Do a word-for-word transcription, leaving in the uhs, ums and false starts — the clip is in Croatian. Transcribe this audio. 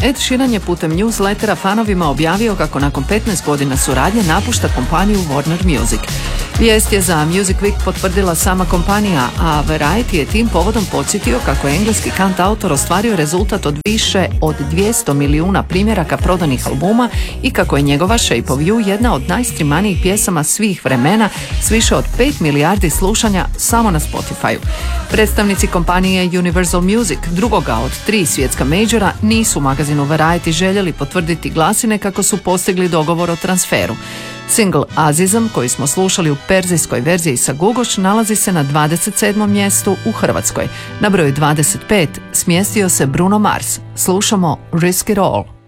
Ed Sheeran je putem newslettera fanovima objavio kako nakon petnaest godina suradnje napušta kompaniju Warner Music. Vijest je za Music Week potvrdila sama kompanija, a Variety je tim povodom podsjetio kako je engleski kantautor ostvario rezultat od više od dvjesto milijuna primjeraka prodanih albuma i kako je njegova Shape of You jedna od najstrimanijih pjesama svih vremena s više od pet milijardi slušanja samo na Spotifyu. Predstavnici kompanije Universal Music, drugoga od tri svjetska majora, nisu u magazinu Variety željeli potvrditi glasine kako su postigli dogovor o transferu. Single Azizam, koji smo slušali u perzijskoj verziji sa Gugoš, nalazi se na dvadeset sedmom mjestu u Hrvatskoj. Na broju dvadeset pet smjestio se Bruno Mars. Slušamo Risk It All.